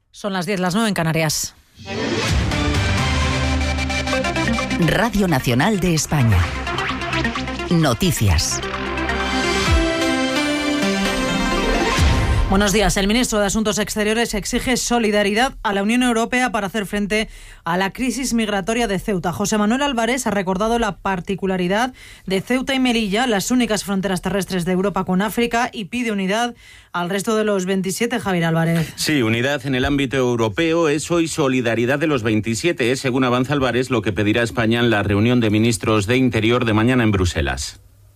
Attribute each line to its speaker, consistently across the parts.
Speaker 1: Son las 10, las 9 en Canarias.
Speaker 2: Radio Nacional de España. Noticias.
Speaker 1: Buenos días. El ministro de Asuntos Exteriores exige solidaridad a la Unión Europea para hacer frente a la crisis migratoria de Ceuta. José Manuel Álvarez ha recordado la particularidad de Ceuta y Melilla, las únicas fronteras terrestres de Europa con África, y pide unidad al resto de los 27, Javier Álvarez.
Speaker 3: Sí, unidad en el ámbito europeo, eso y solidaridad de los 27, según avanza Álvarez, lo que pedirá España en la reunión de ministros de Interior de mañana en Bruselas.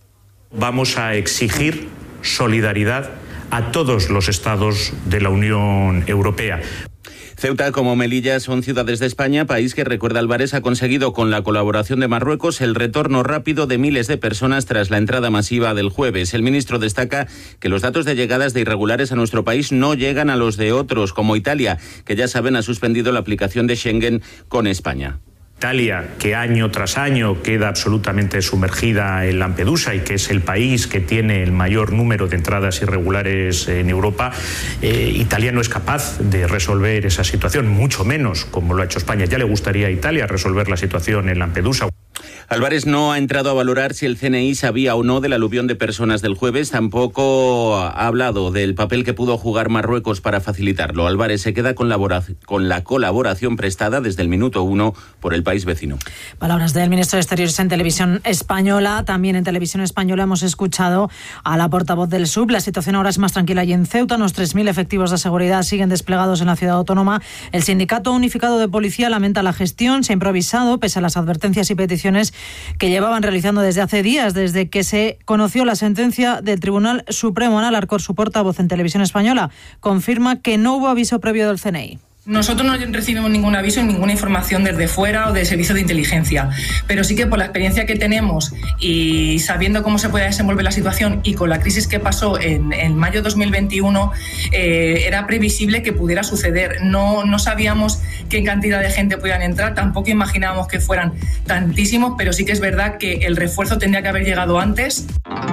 Speaker 4: Vamos a exigir solidaridad a todos los estados de la Unión Europea.
Speaker 3: Ceuta como Melilla son ciudades de España, país que, recuerda Álvarez, ha conseguido con la colaboración de Marruecos el retorno rápido de miles de personas tras la entrada masiva del jueves. El ministro destaca que los datos de llegadas de irregulares a nuestro país no llegan a los de otros, como Italia, que ya saben ha suspendido la aplicación de Schengen con España.
Speaker 4: Italia, que año tras año queda absolutamente sumergida en Lampedusa y que es el país que tiene el mayor número de entradas irregulares en Europa, Italia no es capaz de resolver esa situación, mucho menos como lo ha hecho España. Ya le gustaría a Italia resolver la situación en Lampedusa.
Speaker 3: Álvarez no ha entrado a valorar si el CNI sabía o no del aluvión de personas del jueves, tampoco ha hablado del papel que pudo jugar Marruecos para facilitarlo. Álvarez se queda con la colaboración prestada desde el minuto 1 por el país vecino.
Speaker 1: Palabras del ministro de Exteriores en Televisión Española. También en Televisión Española hemos escuchado a la portavoz del SUB. La situación ahora es más tranquila y en Ceuta unos 3.000 efectivos de seguridad siguen desplegados en la ciudad autónoma. El Sindicato Unificado de Policía lamenta la gestión. Se ha improvisado pese a las advertencias y peticiones que llevaban realizando desde hace días, desde que se conoció la sentencia del Tribunal Supremo. Ana Alarcón, su portavoz en Televisión Española, confirma que no hubo aviso previo del CNI.
Speaker 5: Nosotros no recibimos ningún aviso ni ninguna información desde fuera o del servicio de inteligencia, pero sí que por la experiencia que tenemos y sabiendo cómo se puede desenvolver la situación y con la crisis que pasó en mayo de 2021, era previsible que pudiera suceder. No sabíamos qué cantidad de gente podían entrar, tampoco imaginábamos que fueran tantísimos, pero sí que es verdad que el refuerzo tendría que haber llegado antes.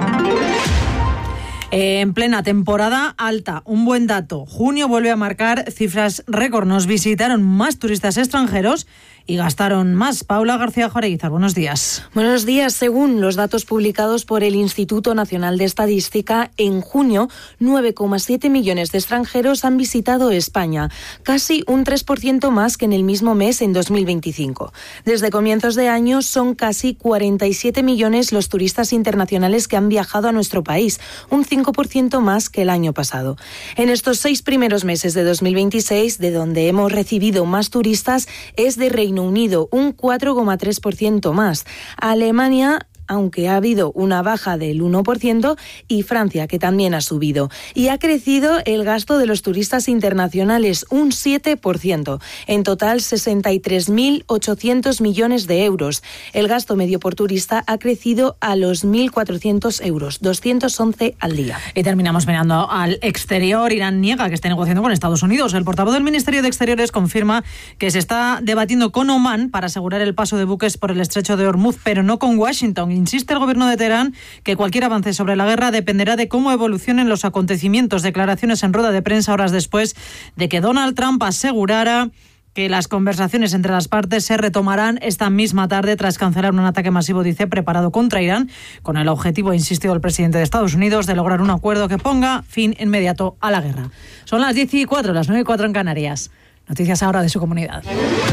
Speaker 1: En plena temporada alta, un buen dato. Junio vuelve a marcar cifras récord. Nos visitaron más turistas extranjeros y gastaron más. Paula García Joreguizar, buenos días.
Speaker 6: Buenos días. Según los datos publicados por el Instituto Nacional de Estadística, en junio 9,7 millones de extranjeros han visitado España, casi un 3% más que en el mismo mes en 2025. Desde comienzos de año son casi 47 millones los turistas internacionales que han viajado a nuestro país, un 5% más que el año pasado. En estos 6 primeros meses de 2026, de donde hemos recibido más turistas, es de Reino Unido, un 4,3% más. Alemania, aunque ha habido una baja del 1%, y Francia, que también ha subido. Y ha crecido el gasto de los turistas internacionales, un 7%. En total, 63.800 millones de euros. El gasto medio por turista ha crecido a los 1.400 euros, 211 al día.
Speaker 1: Y terminamos mirando al exterior. Irán niega que esté negociando con Estados Unidos. El portavoz del Ministerio de Exteriores confirma que se está debatiendo con Omán para asegurar el paso de buques por el estrecho de Hormuz, pero no con Washington. Insiste el gobierno de Teherán que cualquier avance sobre la guerra dependerá de cómo evolucionen los acontecimientos. Declaraciones en rueda de prensa horas después de que Donald Trump asegurara que las conversaciones entre las partes se retomarán esta misma tarde tras cancelar un ataque masivo, dice, preparado contra Irán, con el objetivo, ha insistido el presidente de Estados Unidos, de lograr un acuerdo que ponga fin inmediato a la guerra. Son las 10:04, las 9:04 en Canarias. Noticias ahora de su comunidad.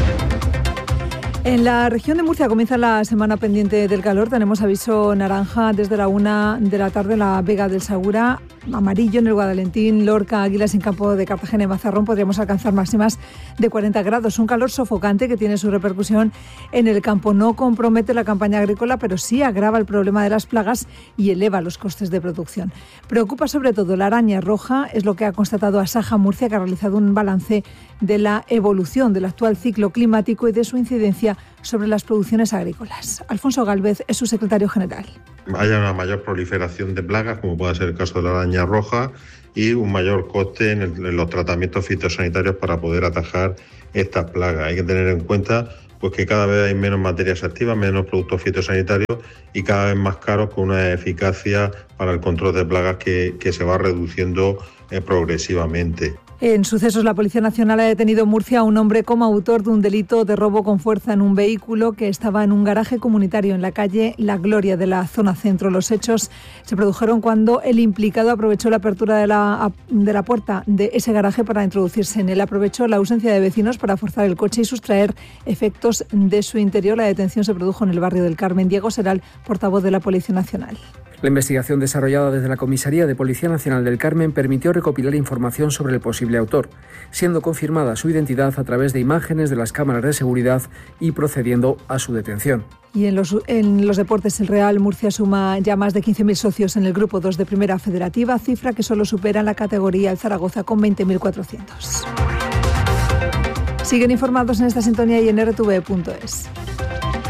Speaker 7: En la región de Murcia comienza la semana pendiente del calor. Tenemos aviso naranja desde la 1 de la tarde en la Vega del Segura, amarillo en el Guadalentín, Lorca, Águilas, en Campo de Cartagena y Mazarrón. Podríamos alcanzar máximas de 40 grados. Un calor sofocante que tiene su repercusión en el campo. No compromete la campaña agrícola, pero sí agrava el problema de las plagas y eleva los costes de producción. Preocupa sobre todo la araña roja, es lo que ha constatado Asaja Murcia, que ha realizado un balance de la evolución del actual ciclo climático y de su incidencia sobre las producciones agrícolas. Alfonso Gálvez es su secretario general.
Speaker 8: Haya una mayor proliferación de plagas, como puede ser el caso de la araña roja, y un mayor coste en los tratamientos fitosanitarios para poder atajar estas plagas. Hay que tener en cuenta pues que cada vez hay menos materias activas, menos productos fitosanitarios y cada vez más caros, con una eficacia para el control de plagas que se va reduciendo progresivamente.
Speaker 7: En sucesos, la Policía Nacional ha detenido en Murcia a un hombre como autor de un delito de robo con fuerza en un vehículo que estaba en un garaje comunitario en la calle La Gloria de la zona centro. Los hechos se produjeron cuando el implicado aprovechó la apertura de la puerta de ese garaje para introducirse en él. Aprovechó la ausencia de vecinos para forzar el coche y sustraer efectos de su interior. La detención se produjo en el barrio del Carmen. Diego Seral, portavoz de la Policía Nacional.
Speaker 9: La investigación desarrollada desde la Comisaría de Policía Nacional del Carmen permitió recopilar información sobre el posible autor, siendo confirmada su identidad a través de imágenes de las cámaras de seguridad y procediendo a su detención.
Speaker 7: Y en los deportes, el Real Murcia suma ya más de 15.000 socios en el Grupo 2 de Primera Federativa, cifra que solo supera en la categoría el Zaragoza con 20.400. Siguen informados en esta sintonía y en rtv.es.